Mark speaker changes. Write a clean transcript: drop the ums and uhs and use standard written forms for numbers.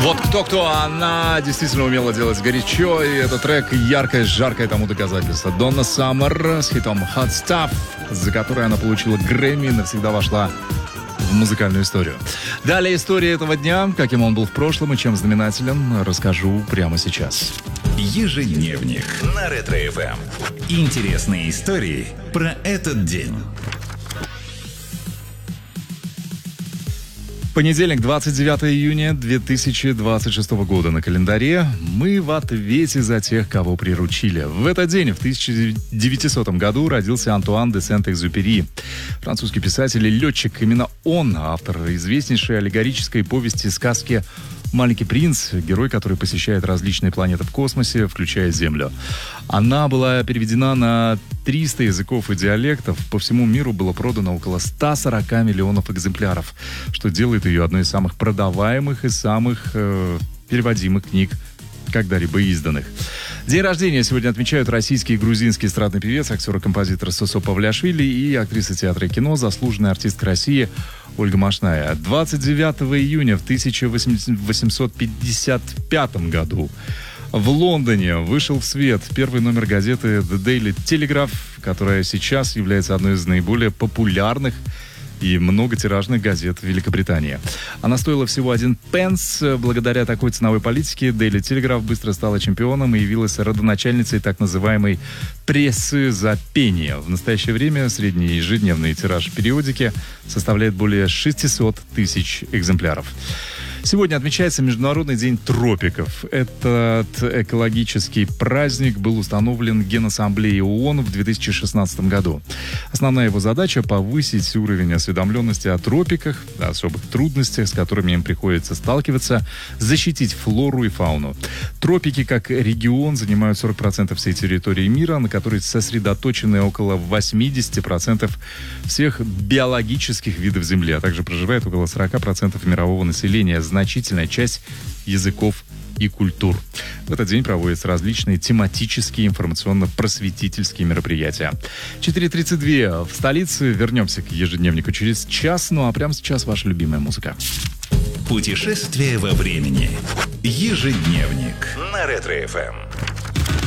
Speaker 1: Вот кто-кто, она действительно умела делать горячо, и этот трек яркое, жаркое тому доказательство. Донна Саммер с хитом Hot Stuff, за который она получила Грэмми и навсегда вошла в музыкальную историю. Далее история этого дня, каким он был в прошлом и чем знаменателен, расскажу прямо сейчас.
Speaker 2: Ежедневник на Ретро-ФМ. Интересные истории про этот день.
Speaker 1: Понедельник, 29 июня 2026 года на календаре. Мы в ответе за тех, кого приручили. В этот день, в 1900 году, родился Антуан де Сент-Экзюпери. Французский писатель и летчик. Именно он автор известнейшей аллегорической повести сказки «Маленький принц», герой, который посещает различные планеты в космосе, включая Землю. Она была переведена на 300 языков и диалектов. По всему миру было продано около 140 миллионов экземпляров, что делает ее одной из самых продаваемых и самых переводимых книг, когда-либо изданных. День рождения сегодня отмечают российский и грузинский эстрадный певец, актер и композитор Сосо Павлиашвили и актриса театра и кино, заслуженная артистка России Ольга Машная. 29 июня в 1855 году в Лондоне вышел в свет первый номер газеты The Daily Telegraph, которая сейчас является одной из наиболее популярных и многотиражных газет Великобритании. Она стоила всего 1 пенс. Благодаря такой ценовой политике Daily Telegraph быстро стала чемпионом и явилась родоначальницей так называемой прессы за пение. В настоящее время средний ежедневный тираж периодики составляет более 600 тысяч экземпляров. Сегодня отмечается Международный день тропиков. Этот экологический праздник был установлен Генассамблеей ООН в 2016 году. Основная его задача — повысить уровень осведомленности о тропиках, о особых трудностях, с которыми им приходится сталкиваться, защитить флору и фауну. Тропики как регион занимают 40% всей территории мира, на которой сосредоточены около 80% всех биологических видов Земли, а также проживает около 40% мирового населения, значительная часть языков и культур. В этот день проводятся различные тематические информационно-просветительские мероприятия. 4:32 в столице. Вернемся к ежедневнику через час. Ну а прямо сейчас ваша любимая музыка.
Speaker 2: Путешествие во времени. Ежедневник на Ретро-ФМ.